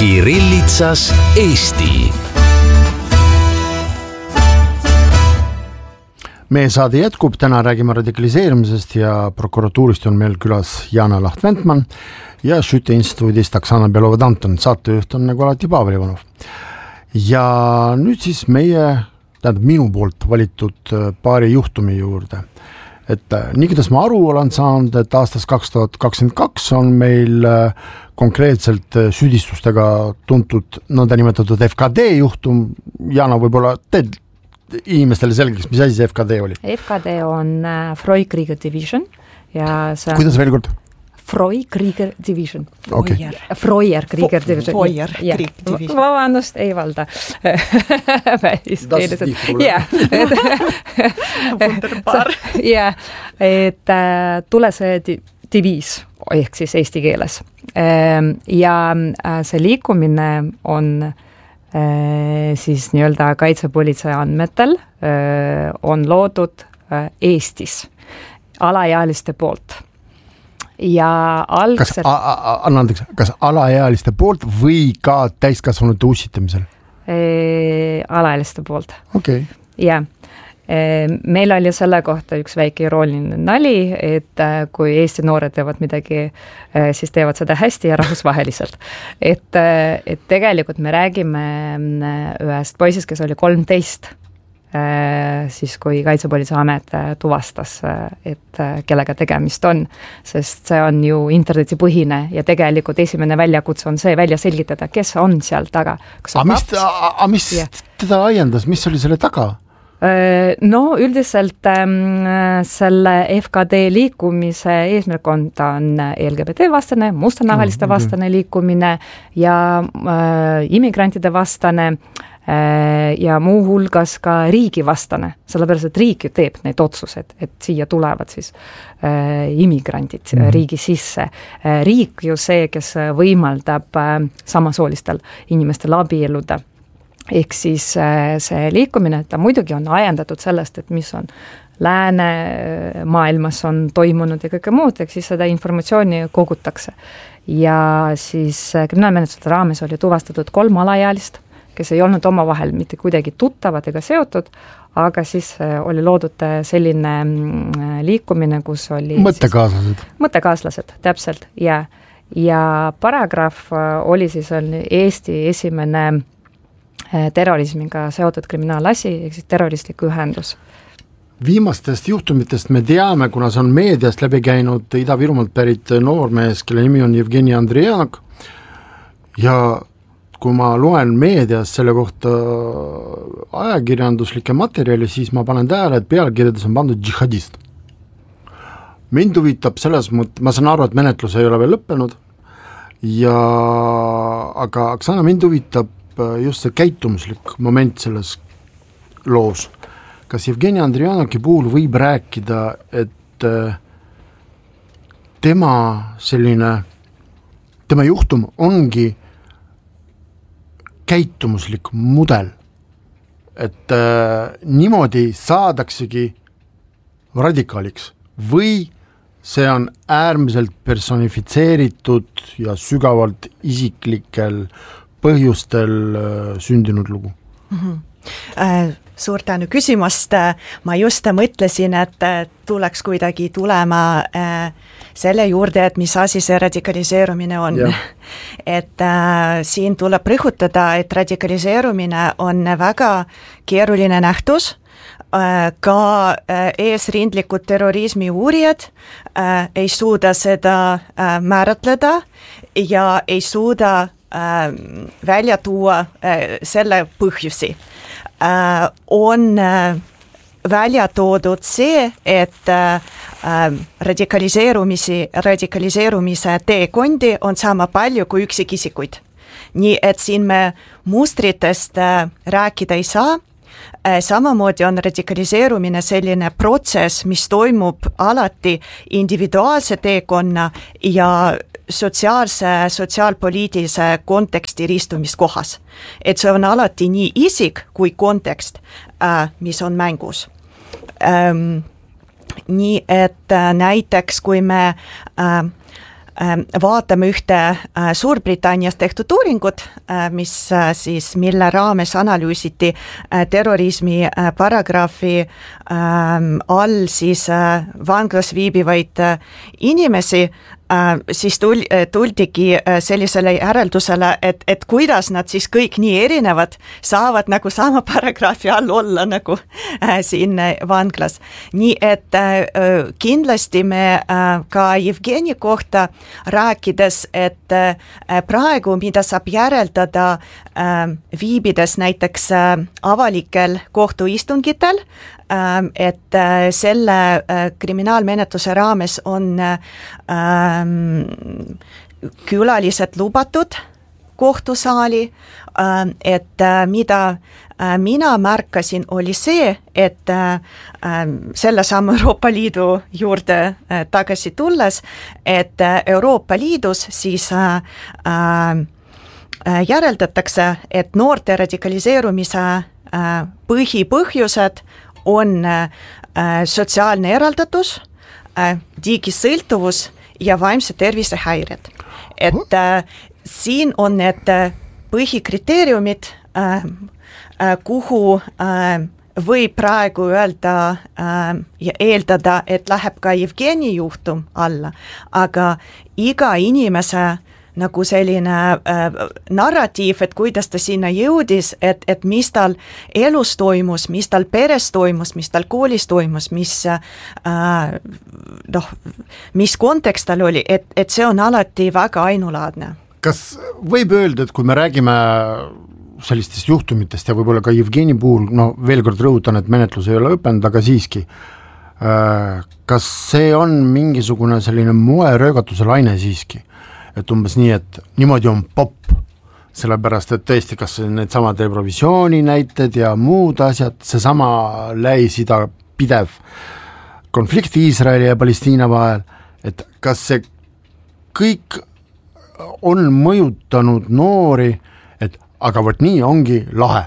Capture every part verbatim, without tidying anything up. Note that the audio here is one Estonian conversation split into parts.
Kirillitsas Eesti. Meie saade jätkub, täna räägime radikaliseerimisest ja prokuratuurist on meil külas Jana Laht-Ventman ja Šütte instituudist Oksana Belova-Danton, saatejuht on nagu alati Pavel Ivanov. Ja nüüd siis meie, tähendab minu poolt valitud paari juhtumi juurde. Et nii kuidas ma aru olen saanud, et aastast kaks tuhat kakskümmend kaks on meil konkreetselt süüdistustega tuntud nõnda nimetatud F K D juhtum. Jana, võib-olla teed inimestele selgeks, mis asi see F K D oli? F K D on uh, Freud Krieger Division. Ja see kuidas veel kord? Freud Krieger Division. Okay. Freud Krieger Division. Freud Krieger Division. Vabandust, ei valda. Ja, ja, et uh, tule see diviis, ehk siis eesti keeles. Uh, ja uh, see liikumine on siis nii-öelda kaitsepolitsei andmetel on loodud Eestis alaealiste poolt. Ja algselt... Kas, a, a, andeks, kas alaealiste poolt või ka täiskasvanute ussitamisel? E, alaealiste poolt. Okei. Okay. Ja. Meil oli selle kohta üks väike irooniline nali, et kui Eesti noored teevad midagi, siis teevad seda hästi ja rahvusvaheliselt. Et, et tegelikult me räägime ühest poisist, kes oli kolmteist, siis kui Kaitsepolitseiamet tuvastas, et kellega tegemist on, sest see on ju internetipõhine ja tegelikult esimene väljakutse on see välja selgitada, kes on seal taga. A mis, a, mis yeah. teda ajendas, mis oli selle taga? No üldiselt ähm, selle F K D liikumise eesmärk on, ta on L G B T vastane, mustanahaliste mm, vastane okay. liikumine ja äh, immigrantide vastane äh, ja muu hulgas ka riigi vastane, sellepärast et riik ju teeb neid otsused, et siia tulevad siis äh, immigrantid mm. riigi sisse. Äh, riik ju see, kes võimaldab äh, samasoolistel inimestel abieluda. Ehk siis see liikumine, ta muidugi on ajendatud sellest, et mis on lääne maailmas on toimunud ja kõike muud, ehk siis seda informatsiooni kogutakse. Ja siis kriminaalmenetluste raames oli tuvastatud kolm alaealist, kes ei olnud omavahel mitte kuidagi tuttavad ega seotud, aga siis oli loodud selline liikumine, kus oli... Mõttekaaslased. Mõttekaaslased, täpselt, ja, ja paragrahv oli siis on Eesti esimene terrorismiga seotud kriminaalasi, ehk siis terroristlik ühendus. Viimastest juhtumitest me teame, kuna see on meediast läbi käinud Ida-Virumaalt pärit noormees, kelle nimi on Jevgeni Andrijanok. Ja kui ma loen meedias selle kohta ajakirjanduslikke materjali, siis ma panen tähele, et pealkirjades on pandud džihadist. Mind huvitab selles mõttes, ma saan aru, et menetlus ei ole veel lõppenud, ja, aga Oksana, mind huvitab just see käitumuslik moment selles loos. Kas Jevgeni Andrijanoki puhul võib rääkida, et tema selline, tema juhtum ongi käitumuslik mudel, et äh, niimoodi saadaksegi radikaaliks või see on äärmiselt personifitseeritud ja sügavalt isiklikel põhjustel sündinud lugu? Mm-hmm. Äh, suur tänu küsimast. Ma just mõtlesin, et tuleks kuidagi tulema äh, selle juurde, et mis asi see radikaliseerumine on. Et äh, siin tuleb rõhutada, et radikaliseerumine on väga keeruline nähtus. Äh, ka äh, eesrindlikud terrorismi uurijad äh, ei suuda seda äh, määratleda ja ei suuda äh, välja tuua äh, selle põhjusi. Äh, on äh, välja toodud see, et äh, radikaliseerumisi, radikaliseerumise teekondi on sama palju kui üksikisikuid. Nii et siin me mustritest äh, rääkida ei saa. Samamoodi on radikaliseerumine selline protsess, mis toimub alati individuaalse teekonna ja sotsiaalse, sotsiaalpoliitilise konteksti ristumiskohas. Et see on alati nii isik kui kontekst, mis on mängus. Ähm, nii et näiteks kui me äh, vaatame ühte Suurbritannias tehtud uuringut, mis siis, mille raames analüüsiti terrorismi paragrahvi all siis vanglas viibivaid inimesi, siis tul, tuldigi sellisele järeldusele, et, et kuidas nad siis kõik nii erinevad saavad nagu sama paragrahvi all olla nagu siin vanglas. Nii et kindlasti me ka Jevgeni kohta rääkides, et praegu, mida saab järeldada viibides näiteks avalikel kohtuistungitel, et selle kriminaalmenetluse raames on külalised lubatud kohtusaali, et mida mina märkasin, oli see, et selle samme Euroopa Liidu juurde tagasi tulles, et Euroopa Liidus siis järeldatakse, et noorte radikaliseerumise põhipõhjused on sotsiaalne eraldatus, digisõltuvus ja vaimse tervise häired. Et äh, siin on need põhikriteeriumid, äh, äh, kuhu äh, võib praegu öelda äh, ja eeldada, et läheb ka Jevgeni juhtum alla, aga iga inimese nagu selline äh, narratiiv, et kuidas ta sinna jõudis, et, et mis tal elus toimus, mis tal peres toimus, mis tal koolis toimus, mis äh, noh, mis kontekst tal oli, et, et see on alati väga ainulaadne. Kas võib öelda, et kui me räägime sellistest juhtumitest ja võib-olla ka Jevgeni puhul, no veel kord rõhutan, et menetlus ei ole õppenud, aga siiski, äh, kas see on mingisugune selline moeröögatuse laine siiski? Et umbes nii, et niimoodi on pop, sellepärast, et tõesti, kas need samad Eurovisiooni näited ja muud asjad, see sama Lähis-Ida pidev konflikt Iisraeli ja Palestiina vahel, et kas see kõik on mõjutanud noori, et aga võt nii ongi lahe?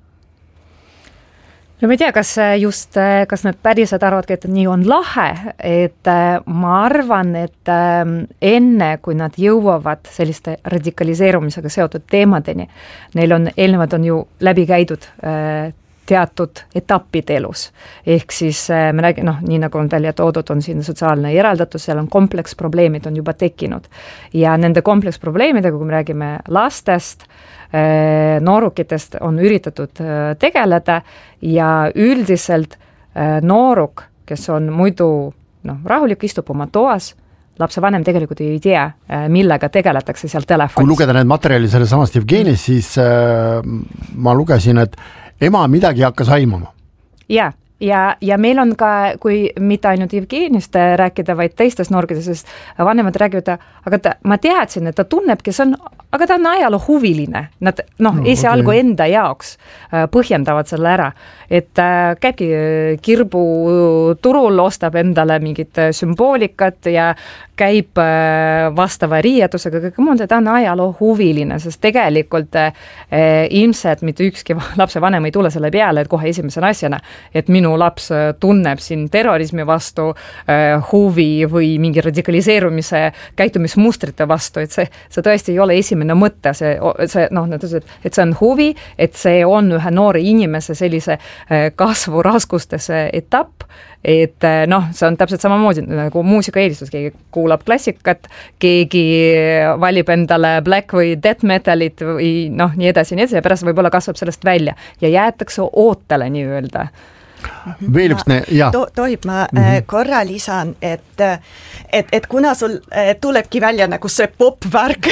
No ma ei tea, kas just, kas nad päriselt arvadki, et nii on lahe, et ma arvan, et enne, kui nad jõuavad selliste radikaliseerumisega seotud teemadeni, neil on, eelnevad on ju läbi käidud teatud etapid elus. Ehk siis me räägime, noh, nii nagu on välja toodud, on siin sotsiaalne eraldatus, seal on kompleksprobleemid on juba tekkinud. Ja nende kompleksprobleemidega, kui me räägime lastest, noorukitest on üritatud tegeleda ja üldiselt nooruk, kes on muidu noh, rahulik, istub oma toas, lapse vanem tegelikult ei tea, millega tegeletakse seal telefonis. Kui lugeda need materjali selle samast Jevgenis, siis äh, ma lugesin, et ema midagi hakkas aimama. Jaa. Ja, ja meil on ka, kui mitte ainult Jevgenist rääkida, vaid teistest noorkidest, sest vanemad räägivad, aga ta, ma teadsin, et ta tunneb, kes on, aga ta on ajaloo huviline. Nad noh, no, esialgu okay. Enda jaoks põhjendavad selle ära, et käibki kirbu turul, ostab endale mingit sümboolikat ja käib vastava riietusega, kõik muud, ta on ajaloo huviline, sest tegelikult eh, ilmselt mitte ükski lapse vanem ei tule selle peale, et kohe esimesena asjana, et minu laps tunneb siin terrorismi vastu äh, huvi või mingi radikaliseerumise käitumismustrite vastu, et see, see tõesti ei ole esimene mõte, see, see, noh, et see on huvi, et see on ühe noore inimese sellise äh, kasvu raskustesse etapp, et noh, see on täpselt samamoodi nagu muusikaeelistus, keegi kuulab klassikat, keegi valib endale black või death metalit või noh, nii edasi, nii edasi ja pärast võib-olla kasvab sellest välja ja jäetakse ootele nii öelda. Veel üks ne, jah. To, tohib ma mm-hmm. korra lisan, et, et, et kuna sul tulebki välja nagu see pop-värk,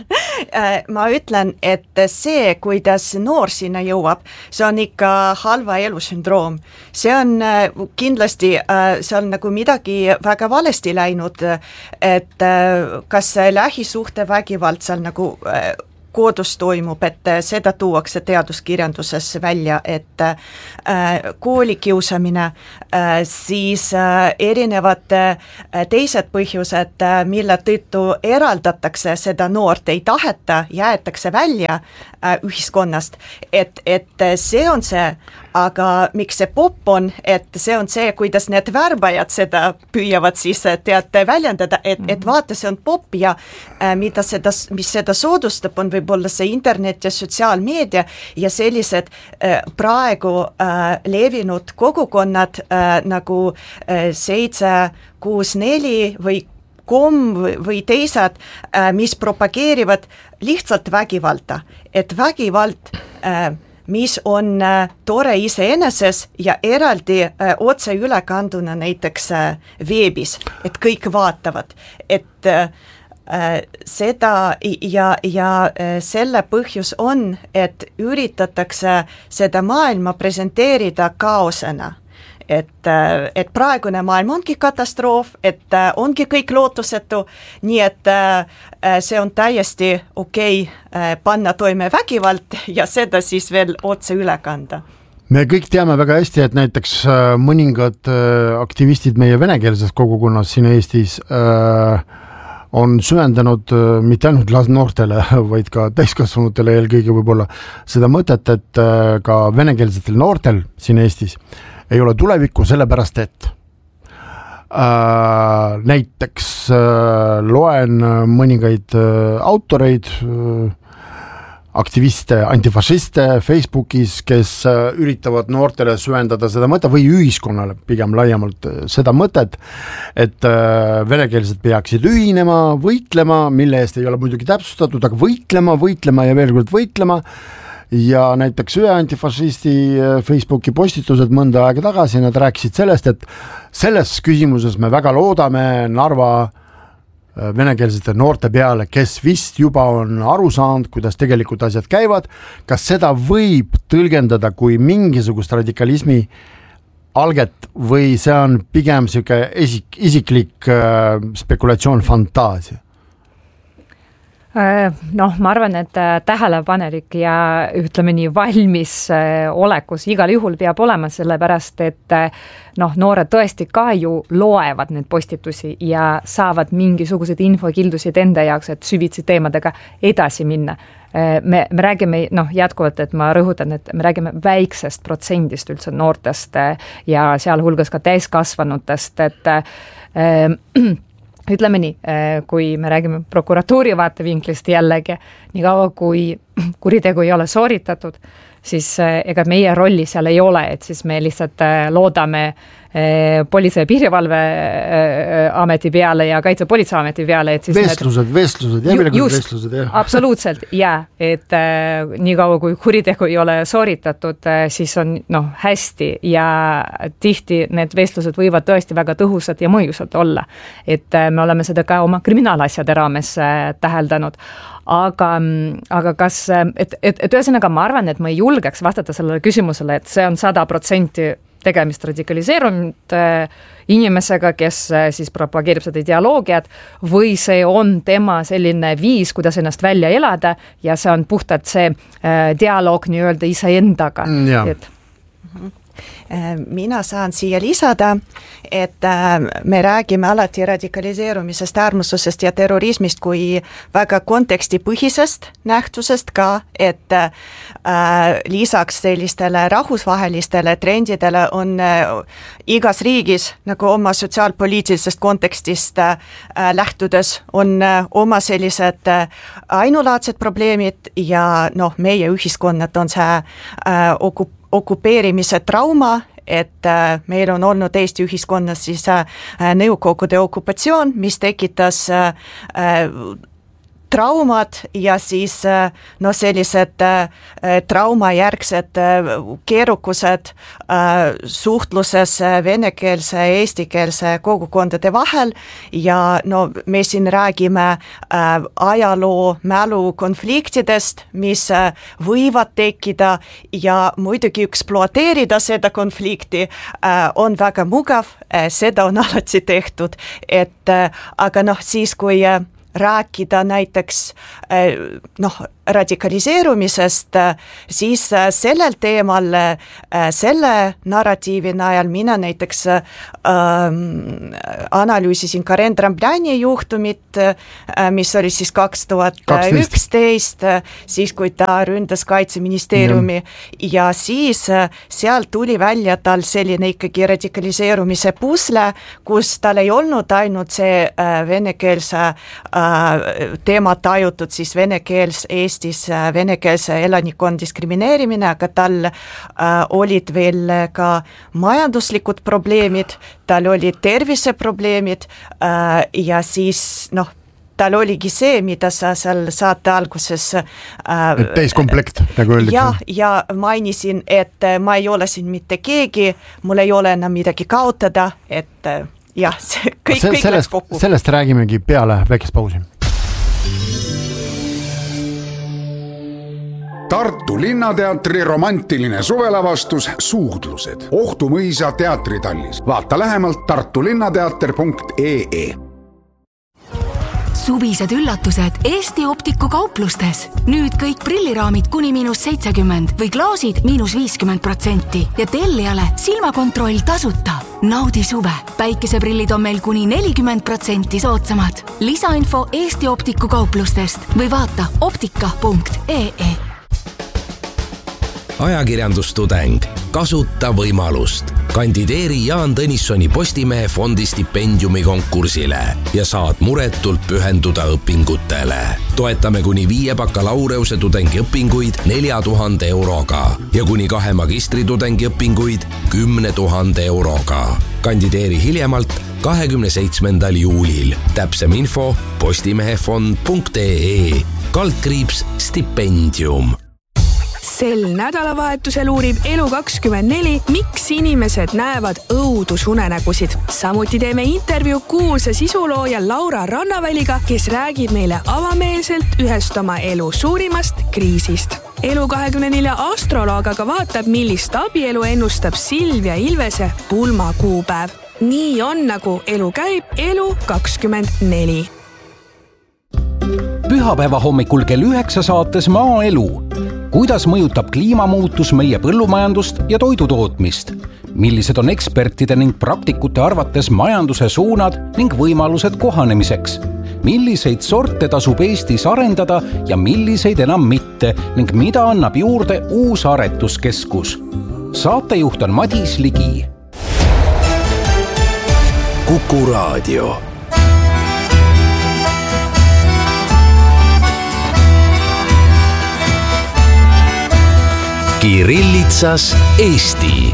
ma ütlen, et see, kuidas noor sinna jõuab, see on ikka halva elusündroom. See on kindlasti, see on nagu midagi väga valesti läinud, et kas lähisuhte vägivald seal nagu koodus toimub, et seda tuuakse teaduskirjanduses välja, et koolikiusamine, siis erinevad teised põhjused, mille tõttu eraldatakse seda noort, ei taheta, jäetakse välja ühiskonnast, et, et see on see aga miks see popp on, et see on see, kuidas need värbajad seda püüavad siis teate väljendada, et, et vaata, see on popp ja äh, mida seda, mis seda soodustab, on võib-olla see internet ja sotsiaalmeedia ja sellised äh, praegu äh, levinud kogukonnad äh, nagu äh, seitse kuus neli või kom või teised, mis propageerivad lihtsalt vägivalda, et vägivald, mis on tore iseeneses ja eraldi otse ülekanduna näiteks veebis, et kõik vaatavad, et seda ja, ja selle põhjus on, et üritatakse seda maailma presenteerida kaosena. Et, et praegune maailm ongi katastroof, et ongi kõik lootusetu, nii et see on täiesti okei okay panna toime vägivald ja seda siis veel otse üle kanda. Me kõik teame väga hästi, et näiteks mõningad aktivistid meie venekeelses kogukonnas siin Eestis on süvendanud mitte ainult noortele, vaid ka täiskasvanutele eelkõige võib-olla seda mõtet, et ka venekeelsetel noortel siin Eestis ei ole tulevikku sellepärast, et äh, näiteks äh, loen mõningaid äh, autoreid, äh, aktiviste, antifašiste Facebookis, kes äh, üritavad noortele süvendada seda mõtet või ühiskonnale pigem laiemalt seda mõtet, et äh, venekeelsed peaksid ühinema, võitlema, mille eest ei ole muidugi täpsustatud, aga võitlema, võitlema ja veel kord võitlema. Ja näiteks ühe antifašisti Facebooki postitused mõnda aega tagasi, nad rääkisid sellest, et selles küsimuses me väga loodame Narva venekeelsete noorte peale, kes vist juba on aru saanud, kuidas tegelikult asjad käivad, kas seda võib tõlgendada kui mingisugust radikalismi alget või see on pigem siuke isik, isiklik spekulatsioon, fantaasia? Noh, ma arvan, et tähelepanelik ja ütleme nii valmis olekus igal juhul peab olema, sellepärast, et noh, noored tõesti ka ju loevad need postitusi ja saavad mingisugused infokildusid enda jaoks, et süvitsi teemadega edasi minna. Me, me räägime noh, jätkuvalt, et ma rõhutan, et me räägime väiksest protsendist üldse noortest ja sealhulgas ka täiskasvanutest, et äh, ütleme nii, kui me räägime prokuratuuri vaatevinklist jällegi, nii kaua kui kuritegu ei ole sooritatud, siis ega meie rolli seal ei ole, et siis me lihtsalt loodame politsei- ja piirivalve ameti peale ja kaitsepolitseiameti peale. Et siis vestlused, need... vestlused, järelikult vestlused, jah. Absoluutselt, jaa, et äh, nii kaua kui kuritegu ei ole sooritatud, äh, siis on noh, hästi ja tihti need vestlused võivad tõesti väga tõhusad ja mõjusad olla. Et äh, me oleme seda ka oma kriminaalasjade raames äh, täheldanud. Aga, aga kas, et, et, et ühesõnaga ma arvan, et ma ei julgeks vastata sellele küsimusele, et see on sada protsenti tegemist radikaliseerunud inimesega, kes siis propageerib seda ideoloogiat, või see on tema selline viis, kuidas ennast välja elada ja see on puhtalt see dialoog nii-öelda iseendaga. Ja. Et mina saan siia lisada, et me räägime alati radikaliseerumisest, äärmuslusest ja terrorismist kui väga kontekstipõhisest nähtusest ka, et äh, lisaks sellistele rahvusvahelistele trendidele on äh, igas riigis nagu oma sotsiaalpoliitilisest kontekstist äh, lähtudes on äh, oma sellised äh, ainulaadsed probleemid ja noh, meie ühiskonnad on see äh, okup- okupeerimise trauma, et äh, meil on olnud Eesti ühiskonnas siis äh, Nõukogude okupatsioon, mis tekitas äh, traumad ja siis no sellised traumajärgsed keerukused suhtluses venekeelse ja eestikeelse kogukondade vahel ja no me siin räägime ajaloo mälu konfliktidest, mis võivad tekkida ja muidugi ekspluateerida seda konflikti on väga mugav, seda on alati tehtud, et aga noh, siis kui rääkida näiteks noh, radikaliseerumisest, siis sellel teemal, selle narratiivi najal mina näiteks ähm, analüüsisin Karen Tramblani juhtumit, mis oli siis kaks tuhat üksteist, siis kui ta ründas Kaitseministeeriumi ja, ja siis seal tuli välja tal selline ikkagi radikaliseerumise pusle, kus tal ei olnud ainult see venekeelse teema tajutud, siis venekeelse Eestis venekeelse elanikkond diskrimineerimine, aga tal äh, olid veel ka majanduslikud probleemid, tal olid terviseprobleemid äh, ja siis noh, tal oligi see, mida sa seal saate alguses äh, täiskomplekt, nagu öeldakse. Ja, ja mainisin, et ma ei ole siin mitte keegi, mul ei ole enam midagi kaotada, et jah, see kõik, Se- kõik sellest, läks kokku. Sellest räägimegi peale väikest pausi. Tartu Linnateatri romantiline suvelavastus Suudlused. Ohtu mõisa teatritallis. Vaata lähemalt tartulinnateater punkt ee. Suvised üllatused Eesti Optiku kauplustes. Nüüd kõik prilliraamid kuni miinus seitsekümmend või klaasid miinus viiskümmend protsenti ja tellijale silmakontroll tasuta. Naudi suve. Päikeseprillid on meil kuni nelikümmend protsenti soodsamad. Lisainfo Eesti Optiku kauplustest või vaata optika punkt ee. Ajakirjandustudeng. Kasuta võimalust. Kandideeri Jaan Tõnissoni Postimehe fondi stipendiumi konkursile ja saad muretult pühenduda õpingutele. Toetame kuni viie bakalaureuse tudengi õpinguid nelja tuhande euroga ja kuni kahe magistritudengi õpinguid kümne tuhande euroga. Kandideeri hiljemalt kahekümne seitsmendal juulil. Täpsem info postimehefond punkt ee. Kaldkriips stipendium. Sel nädalavahetusel uurib Elu kakskümmend neli, miks inimesed näevad õudusunenägusid. Samuti teeme intervjuu kuulsa sisulooja Laura Rannaväliga, kes räägib meile avameelselt ühest oma elu suurimast kriisist. Elu kahekümne nelja astroloog aga vaatab, millist abielu ennustab Silvia Ilvese pulmakuupäev. Nii on, nagu elu käib, Elu kakskümmend neli. Pühapäeva hommikul kell üheksa saates Maaelu. Kuidas mõjutab kliimamuutus meie põllumajandust ja toidutootmist? Millised on ekspertide ning praktikute arvates majanduse suunad ning võimalused kohanemiseks? Milliseid sorte tasub Eestis arendada ja milliseid enam mitte ning mida annab juurde uus aretuskeskus? Saatejuht on Madis Ligi. Kuku Raadio. Kirillitsas Eesti.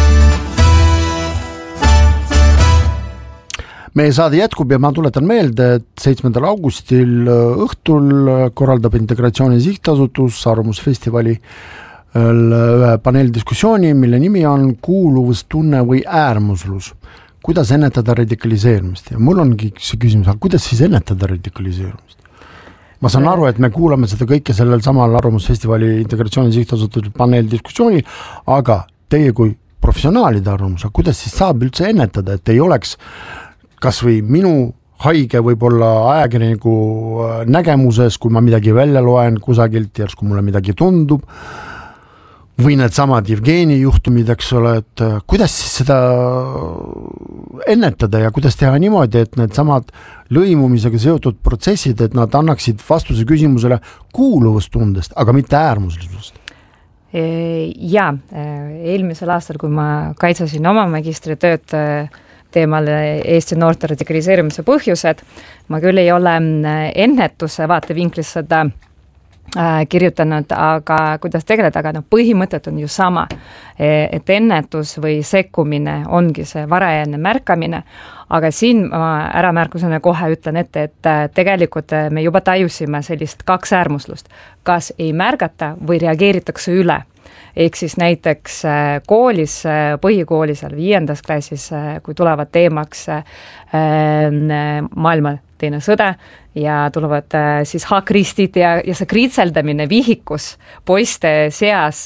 Meie saade jätkub ja ma tuletan meelde, et seitsmendal augustil õhtul korraldab Integratsiooni Sihtasutus Arvamusfestivali ühe paneeldiskussiooni, mille nimi on kuuluvustunne või äärmuslus. Kuidas ennetada radikaliseerumist? Ja mul ongi see küsimus, aga kuidas siis ennetada radikaliseerumist? Ma saan aru, et me kuulame seda kõike sellel samal Arvamusfestivali Integratsiooni Sihtasutus paneeldiskussiooni, aga teie kui professionaalide arvamus, kuidas siis saab üldse ennetada, et ei oleks kas või minu haige võib-olla ajakirjaniku nägemuses, kui ma midagi välja loen kusagilt ja kui mulle midagi tundub, või need samad Jevgeni juhtumid, eks ole, et kuidas siis seda ennetada ja kuidas teha niimoodi, et need samad lõimumisega seotud protsessid, et nad annaksid vastuse küsimusele kuuluvustundest, aga mitte äärmuslusest? Ja, eelmisel aastal, kui ma kaitsesin oma magistritööd teemal Eesti noorte radikaliseerimise põhjused, ma küll ei ole ennetuse vaatevinklis seda kirjutanud, aga kuidas tegeleda, aga no põhimõtet on ju sama, et ennetus või sekkumine ongi see varajane märkamine, aga siin ma äramärkusena kohe ütlen ette, et tegelikult me juba tajusime sellist kaks äärmuslust, kas ei märgata või reageeritakse üle. Ehk siis näiteks koolis, põhikoolis, viiendas klassis, kui tulevad teemaks maailma teine sõda ja tulevad siis haakristid ja, ja see kritseldamine vihikus poiste seas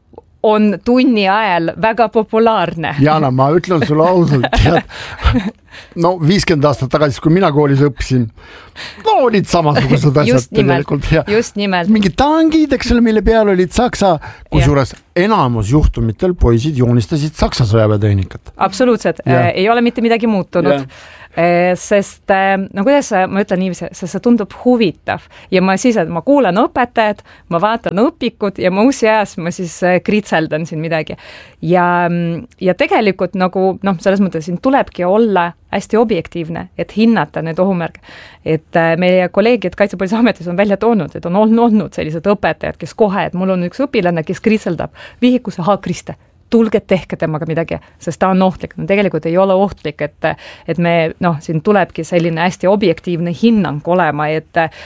on tunni ajal väga populaarne. Jana, ma ütlen sulle ausalt, tead, no viiskümmend aastat tagasi, kui mina koolis õppisin, no olid samasugused asjad just tegelikult. Ja just nimelt. Mingid tangid, eks ole, mille peal olid saksa, kusjuures enamus juhtumitel poisid joonistasid saksa sõjaväetehnikat. Absoluutselt, äh, ei ole mitte midagi muutunud. Ja. Sest, no kuidas ma ütlen niiviisi, sest see tundub huvitav ja ma siis, et ma kuulan õpetajad, ma vaatan õpikud ja ma usi ajas ma siis kritseldan siin midagi. Ja, ja tegelikult nagu, noh, selles mõttes siin tulebki olla hästi objektiivne, et hinnata need ohumärke. Et meie kolleegid Kaitsepolitseiametis on välja toonud, et on olnud sellised õpetajad, kes kohe, et mul on üks õpilane, kes kritseldab vihikus, aha, Kriste, tulge tehke temaga midagi, sest ta on ohtlik. No tegelikult ei ole ohtlik, et, et me, noh, siin tulebki selline hästi objektiivne hinnang olema, et äh,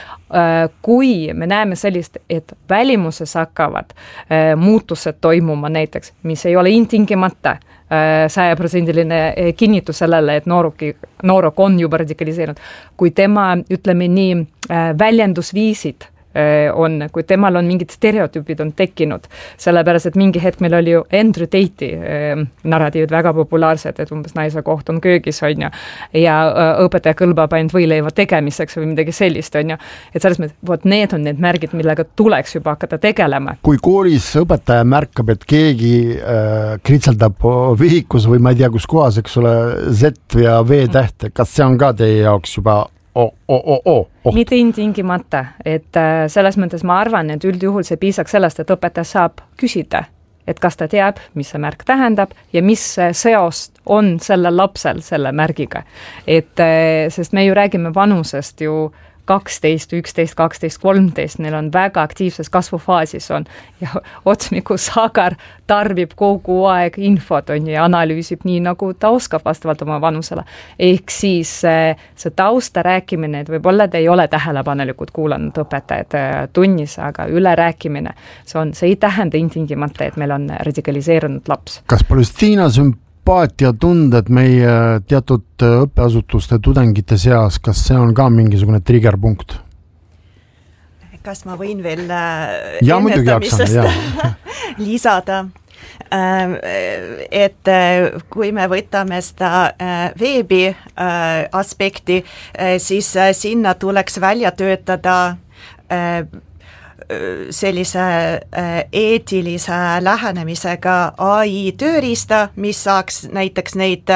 kui me näeme sellist, et välimuses hakkavad äh, muutused toimuma näiteks, mis ei ole intingimata sajaprotsendiline kinnitus sellele, et nooruki, nooruk on juba radikaliseerunud. Kui tema, ütleme nii, äh, väljendusviisid on, kui temal on mingid stereotüübid on tekkinud, sellepärast, et mingi hetk meil oli ju Andrew Tate'i äh, narratiivid väga populaarsed, et umbes naise koht on köögis, on ju, ja äh, õpetaja kõlbab ainult võileiva tegemiseks või midagi sellist, on ju, et selles mõttes, vot need on need märgid, millega tuleks juba hakata tegelema. Kui koolis õpetaja märkab, et keegi äh, kritseldab vihikus või ma ei tea, kus kohas, eks ole, Z ja V tähte, kas see on ka teie jaoks juba Oh, oh, oh, oh, oh. mitte intingimata, et selles mõttes ma arvan, et üldjuhul see piisaks sellest, et õpetaja saab küsida, et kas ta teab, mis see märk tähendab ja mis seost on sellel lapsel selle märgiga. Et, sest me ju räägime vanusest ju kaksteist, üksteist, kaksteist, kolmteist, neil on väga aktiivses kasvufaasis on ja otsmiku Sagar tarbib kogu aeg infot on ja analüüsib nii, nagu ta oskab vastavalt oma vanusele. Ehk siis see tausta rääkimine, et võib-olla te ei ole tähelepanelikud kuulanud õpetajad tunnis, aga üle rääkimine, see, on, see ei tähenda intingimata, et meil on radikaliseerunud laps. Kas Palestiina sümpaatia tunded meie teatud õppeasutuste tudengite seas, kas see on ka mingisugune triggerpunkt? Kas ma võin veel ja, ennetamisest ja. lisada? Et kui me võtame seda veebi aspekti, siis sinna tuleks välja töötada sellise eetilise lähenemisega A I tööriista, mis saaks näiteks neid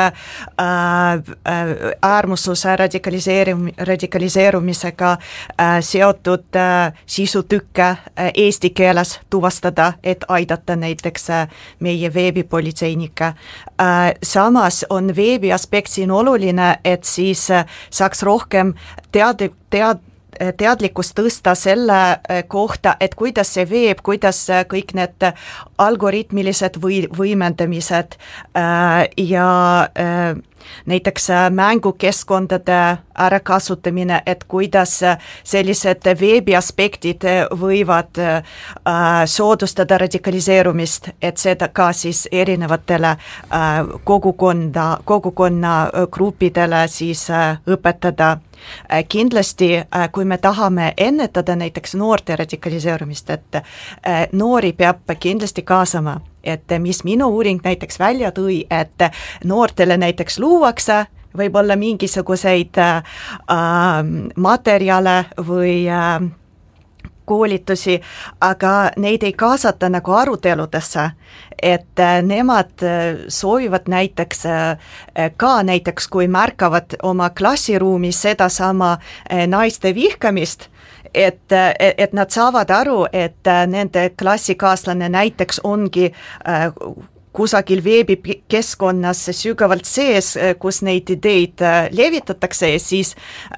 äärmusluse radikaliseerum, radikaliseerumisega seotud sisutükke eesti keeles tuvastada, et aidata näiteks meie veebipolitseinikke. Samas on veebi aspekt siin oluline, et siis saaks rohkem tead, tead teadlikkust tõsta selle kohta, et kuidas see veeb, kuidas kõik need algoritmilised või, võimendamised ja näiteks mängukeskkondade ärakasutamine, et kuidas sellised veebi aspektid võivad soodustada radikaliseerumist, et seda ka siis erinevatele kogukonda, kogukonna gruppidele siis õpetada. Kindlasti, kui me tahame ennetada näiteks noorte radikaliseerumist, et noori peab kindlasti kaasama, et mis minu uuring näiteks välja tõi, et noortele näiteks luuakse võib-olla mingisuguseid äh, materjale või äh, koolitusi, aga neid ei kaasata nagu aruteludesse, et nemad soovivad näiteks ka näiteks, kui märkavad oma klassiruumis sedasama naiste vihkamist, et, et nad saavad aru, et nende klassikaaslane näiteks ongi kusagil veebikeskkonnas sügavalt sees, kus neid ideid levitatakse ja siis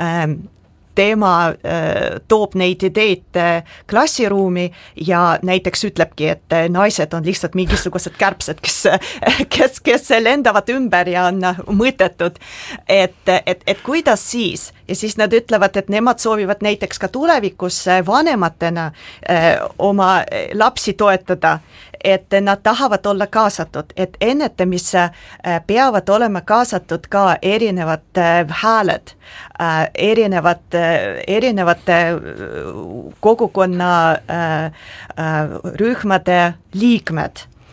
tema äh, toob neid ideid äh, klassiruumi ja näiteks ütlebki, et äh, naised on lihtsalt mingisugused kärbsed, kes, kes, kes lendavad ümber ja on mõttetud. Et, et, et kuidas siis? Ja siis nad ütlevad, et nemad soovivad näiteks ka tulevikus vanematena äh, oma lapsi toetada, et nad tahavad olla kaasatud, et ennetamisse äh, peavad olema kaasatud ka erinevad äh, hääled, äh, erinevad erinevate kogukonna rühmade liikmed.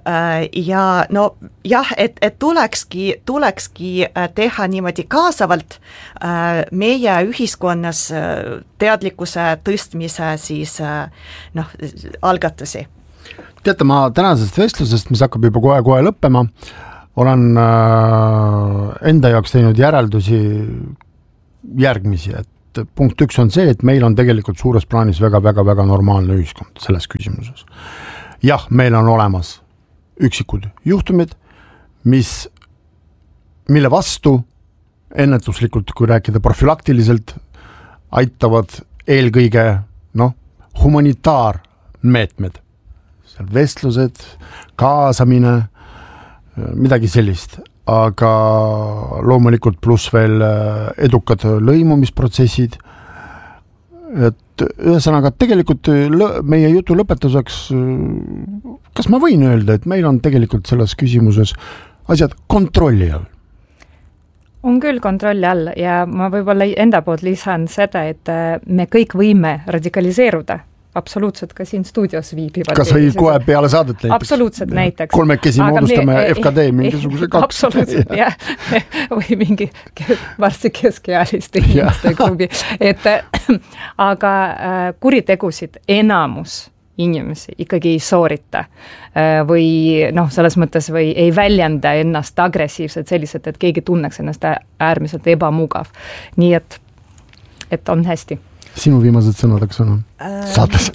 ja no jah, et, et tulekski, tulekski teha niimoodi kaasavalt meie ühiskonnas teadlikkuse tõstmise siis noh, algatusi. Teate, ma tänasest vestlusest, mis hakkab juba kohe-kohe lõppema, olen enda jaoks teinud järeldusi järgmisi, et punkt üks on see, et meil on tegelikult suures plaanis väga-väga-väga normaalne ühiskond selles küsimuses. Jah, meil on olemas üksikud juhtumid, mis, mille vastu ennetuslikult, kui rääkida profülaktiliselt, aitavad eelkõige noh, humanitaarmeetmed. Seal vestlused, kaasamine, midagi sellist, aga loomulikult pluss veel edukad lõimumisprotsessid, et ühesõnaga tegelikult meie jutu lõpetuseks, kas ma võin öelda, et meil on tegelikult selles küsimuses asjad kontrolli all? On küll kontrolli all ja ma võib-olla enda poolt lisan seda, et me kõik võime radikaliseeruda. Absoluutselt ka siin stuudios viibivad. Kas või kohe peale saadet näiteks? Absoluutselt näiteks. Kolmekesi aga moodustame me, F K D mingisuguse kaks. Absoluutselt, jah. Või mingi varsti keskealiste inimeste klubi. Et, aga kuritegusid enamus inimesi ikkagi ei soorita või noh, selles mõttes või ei väljenda ennast agressiivselt selliselt, et keegi tunneks ennast äärmiselt ebamugav. Nii et, et on hästi. Sinu viimased sõnad, eks sõna? Saates.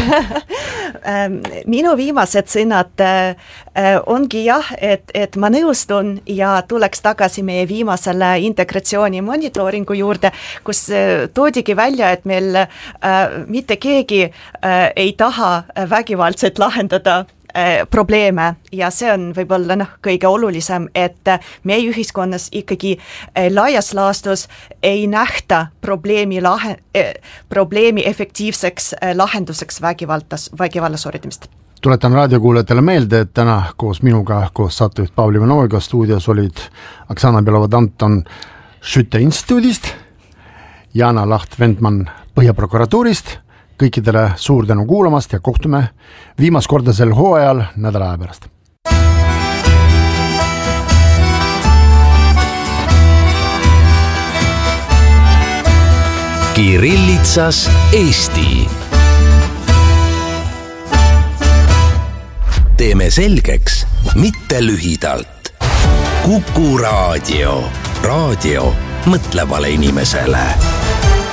Minu viimased sõnad ongi jah, et, et ma nõustun ja tuleks tagasi meie viimasele integratsiooni monitooringu juurde, kus toodigi välja, et meil mitte keegi ei taha vägivaldselt lahendada probleeme ja see on võib-olla noh, kõige olulisem, et meie ühiskonnas ikkagi laias laastus ei nähta probleemi, lahe, probleemi efektiivseks lahenduseks vägivaldas, vägivalla sooritamist. Tuletan raadiokuulajatele meelde, et täna koos minuga, koos saatejuht Paul Ivanoviga stuudios olid Oksana Belova-Danton Schütte instituudist, Jana Laht-Ventman Põhjaprokuratuurist. Kõikidele suur tänu kuulamast ja kohtume viimast korda sel hooajal nädala aja pärast. Kirillitsas Eesti. Teeme selgeks, mitte lühidalt. Kuku raadio. Raadio mõtlevale inimesele.